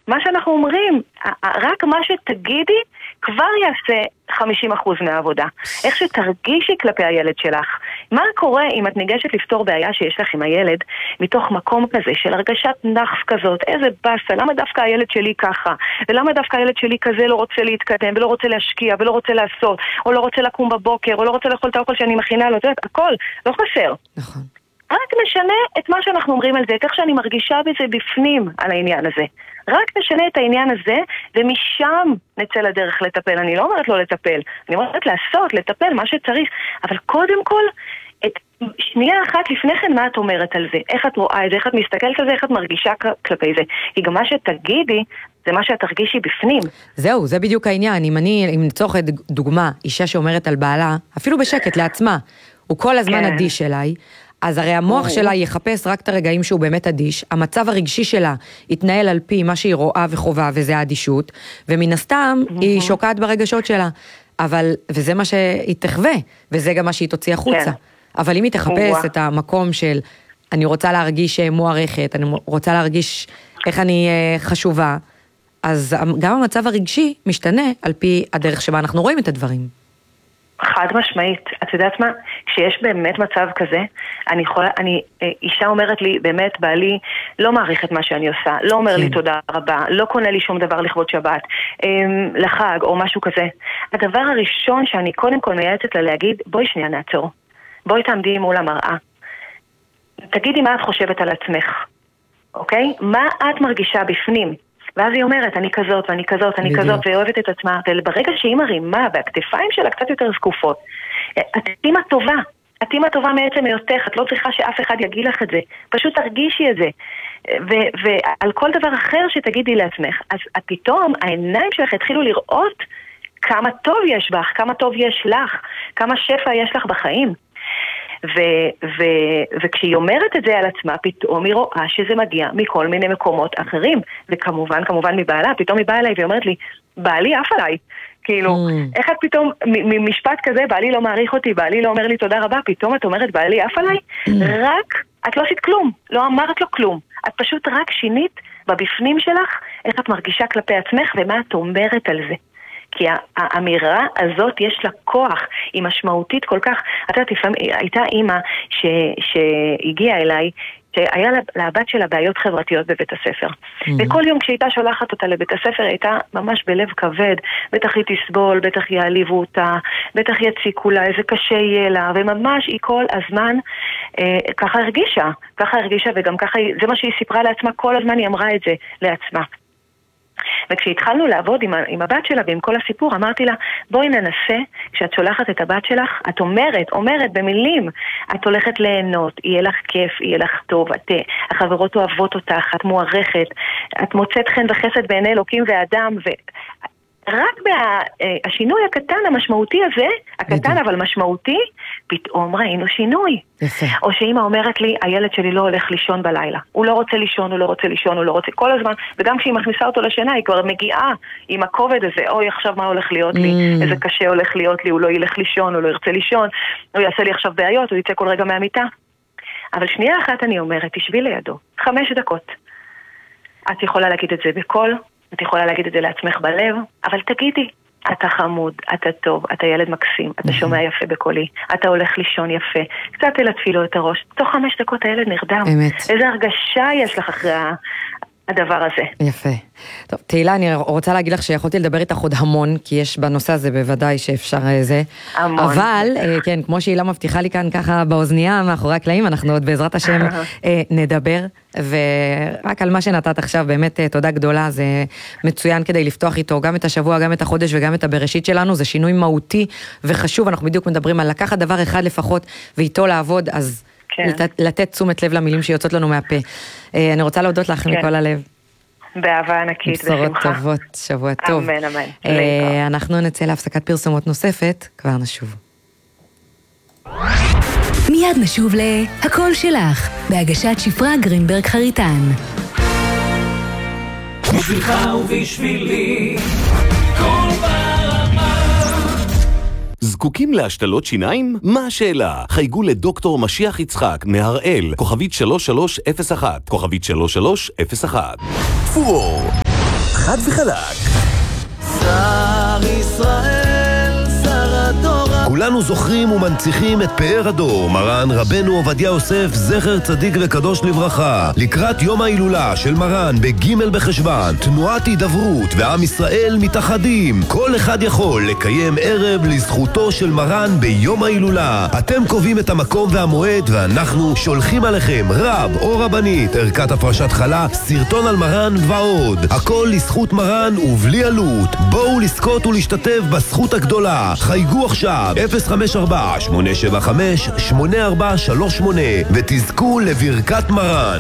מה שאנחנו אומרים, רק מה שתגידי כבר יעשה 50% מהעבודה. איך שתרגישי כלפי הילד שלך. מה קורה אם את ניגשת לפתור בעיה שיש לך עם הילד, מתוך מקום כזה של הרגשת נחף כזאת, איזה בסה, למה דווקא הילד שלי ככה? ולמה דווקא הילד שלי כזה לא רוצה להתקדם, ולא רוצה להשקיע, ולא רוצה לעשות, או לא רוצה לקום בבוקר, או לא רוצה לאכול את האוכל שאני מכינה לו, הכל, לא חסר. נכון. רק נשנה את מה שאנחנו אומרים על זה, את איך שאני מרגישה בזה בפנים על העניין הזה. רק נשנה את העניין הזה, ומשם נצא לדרך לטפל. אני לא אומרת לא לטפל, אני אומרת לעשות, לטפל, מה שצריך. אבל קודם כל, שנייה אחת לפני כן, מה את אומרת על זה? איך את רואה את זה? איך את מסתכלת על זה? איך את מרגישה כלפי זה? כי גם מה שתגידי, זה מה שאת תרגישי בפנים. זהו, זה בדיוק העניין. אם נצורך דוגמה, אישה שאומרת על בעלה, אפילו בשקט לעצמה, הוא כל הזמן אדיש אליי, אז הרי המוח שלה יחפש רק את הרגעים שהוא באמת אדיש, המצב הרגשי שלה יתנהל על פי מה שהיא רואה וחובה, וזה האדישות, ומן הסתם היא שוקעת ברגשות שלה, וזה מה שהיא תחווה, וזה גם מה שהיא תוציא החוצה. אבל אם היא תחפש את המקום של, אני רוצה להרגיש מוערכת, אני רוצה להרגיש איך אני חשובה, אז גם המצב הרגשי משתנה על פי הדרך שבה אנחנו רואים את הדברים. חד משמעית, את יודעת מה? כשיש באמת מצב כזה, אישה אומרת לי, באמת בעלי לא מעריך את מה שאני עושה, לא אומר לי תודה רבה, לא קונה לי שום דבר לכבוד שבת, לחג או משהו כזה. הדבר הראשון שאני קודם כל מייעצת לה להגיד, בואי שנייה נעצור, בואי תעמדי מול המראה, תגידי מה את חושבת על עצמך, אוקיי? מה את מרגישה בפנים? ואז היא אומרת, אני כזאת, ואני כזאת, אני כזאת, ואוהבת את עצמה. וברגע שהיא מרימה, והכתפיים שלה קצת יותר זקופות, את אימא טובה. את אימא טובה מעצם היותך, את לא צריכה שאף אחד יגיד לך את זה. פשוט תרגישי את זה. ועל כל דבר אחר שתגידי לעצמך, אז פתאום העיניים שלך התחילו לראות כמה טוב יש בך, כמה טוב יש לך, כמה שפע יש לך בחיים. וכשהיא אומרת את זה על עצמה, פתאום היא רואה שזה מגיע מכל מיני מקומות אחרים, וכמובן מבעלה, פתאום היא באה אליי והיא לי, בעלי אף עליי, כאילו, איך את פתאום, ממשפט כזה, בעלי לא מעריך אותי, בעלי לא אומר לי תודה רבה, פתאום את אומרת בעלי אף עליי, רק, את לא עשית כלום, לא אמרת לו כלום, את פשוט רק שינית בבפנים שלך, איך את מרגישה כלפי עצמך, ומה את אומרת על זה. כי האמירה הזאת יש לה כוח, היא משמעותית כל כך. אתה יודעת, הייתה אימא שהגיעה אליי, שהיה לבת שלה בעיות חברתיות בבית הספר. וכל יום כשהייתה שולחת אותה לבית הספר, הייתה ממש בלב כבד, בטח היא תסבול, בטח יעליבו אותה, בטח יציקו לה, איזה קשה יהיה לה, וממש היא כל הזמן ככה הרגישה, וגם ככה, זה מה שהיא סיפרה לעצמה, כל הזמן היא אמרה את זה לעצמה. וכשהתחלנו לעבוד עם הבת שלה ועם כל הסיפור, אמרתי לה, בואי ננסה, כשאת שולחת את הבת שלך, את אומרת במילים, את הולכת ליהנות, יהיה לך כיף, יהיה לך טוב, החברות אוהבות אותך, את מוערכת, את מוצאת חן וחסד בעיני אלוקים ואדם, רק השינוי הקטן המשמעותי הזה, הקטן אבל משמעותי, פתאום ראינו שינוי. יפה. או שאמא אומרת לי, הילד שלי לא הולך לישון בלילה. הוא לא רוצה לישון, הוא לא רוצה כל הזמן, וגם כשהיא מכניסה אותו לשינה, היא כבר מגיעה עם הכובד הזה, אוי עכשיו מה הולך להיות לי, איזה קשה הולך להיות לי, הוא לא ילך לישון, הוא לא ירצה לישון, הוא יעשה לי עכשיו בעיות, הוא יצא כל רגע מהמיטה. אבל שנייה אחת אני אומרת, תשבי לידו, 5 דקות. את יכולה להגיד את זה בקול, את יכולה להגיד את זה לעצמך בלב, אבל תגידי, אתה חמוד, אתה טוב, אתה ילד מקסים, אתה שומע יפה בקולי, אתה הולך לישון יפה, קצת תלטפי לו את הראש, תוך 5 דקות הילד נרדם. אמת. איזה הרגשה יש לך אחרי הדבר הזה. יפה. טוב, תהילה, אני רוצה להגיד לך שיכולתי לדבר איתך עוד המון, כי יש בנושא הזה בוודאי שאפשר זה. המון. אבל, כן, כמו שהילה מבטיחה לי כאן ככה באוזנייה, מאחורי הקלעים, אנחנו עוד בעזרת השם נדבר, ורק על מה שנתת עכשיו, באמת תודה גדולה, זה מצוין כדי לפתוח איתו גם את השבוע, גם את החודש וגם את הבראשית שלנו, זה שינוי מהותי וחשוב, אנחנו בדיוק מדברים על לקחת דבר אחד לפחות, ואיתו לעבוד, אז לתת תשומת לב למילים שיוצאות לנו מהפה. אני רוצה להודות לך מכל הלב. באהבה ענקית ושמחה. בשורות טובות, שבוע טוב. אמן, אמן. אנחנו נצא להפסקת פרסומות נוספת, כבר נשוב. מיד נשוב להכל שלך, בהגשת שפרה גרינברג חריטן. בשבילך ובשבילי, כל ברמה. זקוקים להשתלות שיניים? מה השאלה? חייגו לדוקטור משיח יצחק מהראל, כוכבית 3301, כוכבית 3301. פואור חד וחלק. שר ישראל, שר התורה. כולנו זוכרים ומנציחים את פאר הדור, מרן רבנו עובדיה יוסף, זכר צדיק וקדוש לברכה. לקראת יום ההילולה של מרן בג' בחשוון, תנועת הידברות ועם ישראל מתאחדים. כל אחד יכול לקיים ערב לזכותו של מרן ביום ההילולה. אתם קובעים את המקום והמועד, ואנחנו שולחים עליכם רב או רבנית, ערכת הפרשת חלה, סרטון על מרן ועוד. הכל לזכות מרן ובלי עלות. בואו לזכות ולהשתתף בזכות הגדולה. חייגו עכשיו 054-875-8438 ותזכו לברכת מרן.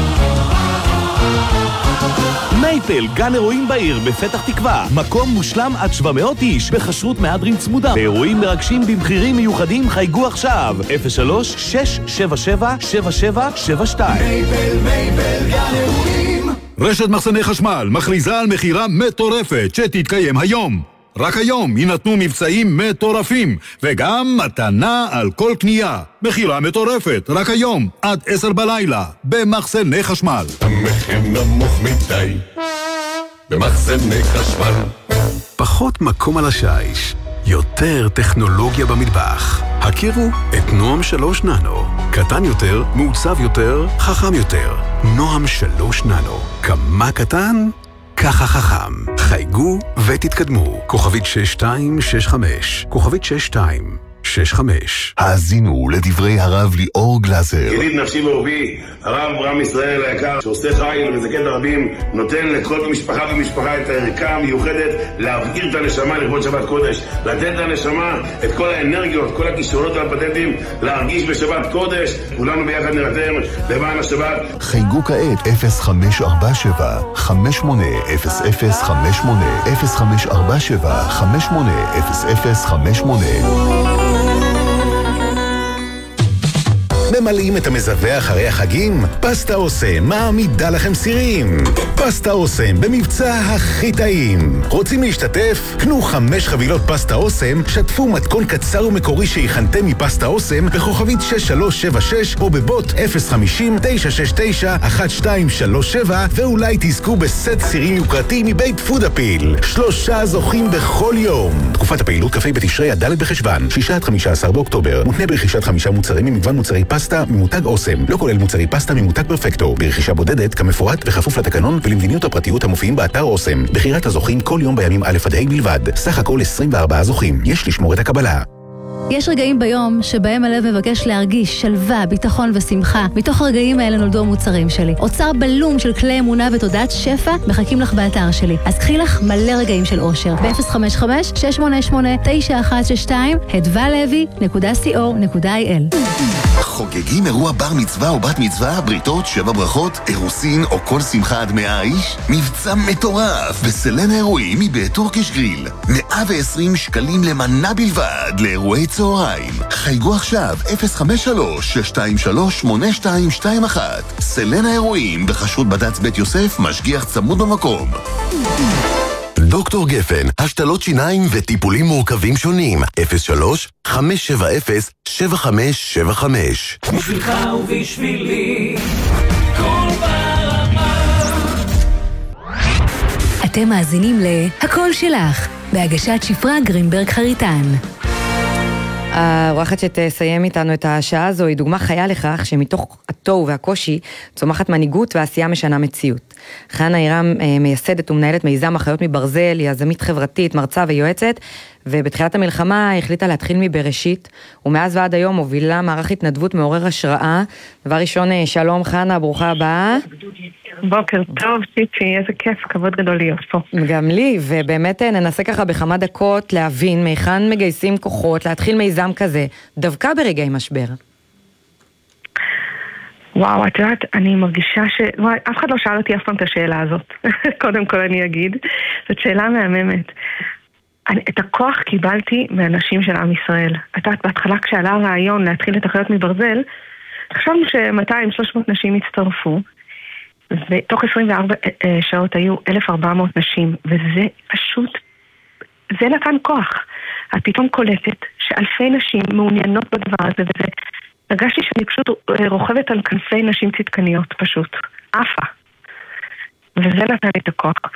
מייפל, גן אירועים בעיר בפתח תקווה. מקום מושלם עד 700 איש בחשרות מהדרין צמודה. באירועים מרגשים במחירים מיוחדים. חייגו עכשיו 03-677-7772. מייפל, גן אירועים. רשת מחסני חשמל מכריזה על מחירה מטורפת שתתקיים היום. רק היום יינתנו מבצעים מטורפים, וגם מתנה על כל קנייה. מחירה מטורפת, רק היום, עד 10 בלילה, במחסני חשמל. המחיר נמוך מדי, במחסני חשמל. פחות מקום על השיש, יותר טכנולוגיה במטבח. הכירו את נועם 3 ננו. קטן יותר, מעוצב יותר, חכם יותר. נועם 3 ננו. כמה קטן? ככה חכם. חייגו ותתקדמו. כוכבית 6265. כוכבית 6265. האזינו לדברי הרב ליאור גלזר. ידיד נפשי ואהובי, הרב אברהם ישראל היקר, שעושה חיל ומזכה את הרבים, נותן לכל משפחה ומשפחה את הערכה המיוחדת להבעיר את הנשמה לכבוד שבת קודש, לתת לנשמה את כל האנרגיות, כל הכישרונות והפטנטים, להרגיש בשבת קודש. כולנו ביחד נרתם למען השבת. חייגו כעת 0547 580058 0547 580058. ממלאים את המזווה אחרי החגים? פסטה אוסם מעמידה לכם סירים. פסטה אוסם במבצע הכי טעים. רוצים להשתתף? קנו 5 חבילות פסטה אוסם, שתפו מתכון קצר ומקורי שהכנתם מפסטה אוסם בכוכבית 6376 או בבוט 050-969-1237 ואולי תזכו בסט סירים יוקרתי מבית פודאפיל. 3 זוכים בכל יום. תקופת הפעילות כ"ה בתשרי עד ד' בחשוון, 6-15 באוקטובר. מותנה ברכישת 5 מוצרים ממגוון מוצרי פסטה ממותג אוסם, לא כולל מוצרי פסטה ממותג פרפקטו, ברכישה בודדת כמפורט וכפוף לתקנון ולמדיניות הפרטיות המופיעים באתר אוסם. בחירת הזוכים כל יום בימים א' עד ה' בלבד. סך הכל 24 זוכים. יש לשמור את הקבלה. יש רגעים ביום שבהם הלב מבקש להרגיש שלווה, ביטחון ושמחה. מתוך הרגעים האלה נולדו המוצרים שלי. אוצר בלום של כלי אמונה ותודעת שפע מחכים לך באתר שלי. אז קחי לך מלא רגעים של אושר. ב-055-688-9162 hedvalevy.co.il. חוגגים אירוע בר מצווה או בת מצווה, בריתות, 7 ברכות, אירוסין או כל שמחה עד 100 איש? מבצע מטורף בסלן האירועים מבית טורקיש גריל. 120 שקלים למנה בלבד לאירועי צהריים. חייגו עכשיו 053-623-8221. סלן האירועים בחשרות בד"ץ בית יוסף, משגיח צמוד במקום. דוקטור גפן, השתלות שיניים וטיפולים מורכבים שונים. 03-570-7575. בשבילך ובשבילי, כל ברמה. אתם מאזינים ל"הכל שלך", בהגשת שפרה גרינברג חריטן. האורחת שתסיים איתנו את השעה הזו היא דוגמה חיה לכך שמתוך התוהו והקושי צומחת מנהיגות ועשייה משנה מציאות. חנה אירם מייסדת ומנהלת מיזם אחיות מברזל, יזמית חברתית, מרצה ויועצת, ובתחילת המלחמה החליטה להתחיל מבראשית, ומאז ועד היום הובילה מערך התנדבות מעורר השראה. דבר ראשון, שלום חנה, ברוכה הבאה. בוקר טוב, ציפי, איזה כיף, כבוד גדול להיות פה. גם לי, ובאמת ננסה ככה בכמה דקות להבין מהיכן מגייסים כוחות, להתחיל מיזם כזה, דווקא ברגעי משבר. וואו, את יודעת, אני מרגישה אף אחד לא שאל אותי אף פעם את השאלה הזאת. קודם כל אני אגיד, זאת שאלה מהממת. את הכוח קיבלתי מאנשים של עם ישראל. את יודעת, בהתחלה כשעלה הרעיון להתחיל את אחיות מברזל, חשבנו ש200-300 נשים הצטרפו, ותוך 24 שעות היו 1,400 נשים, וזה פשוט, זה נתן כוח. את פתאום קולטת שאלפי נשים מעוניינות בדבר הזה, וזה, הרגשתי שאני פשוט רוכבת על כנפי נשים צדקניות, פשוט, עפה. וזה נתן לי את הכוח.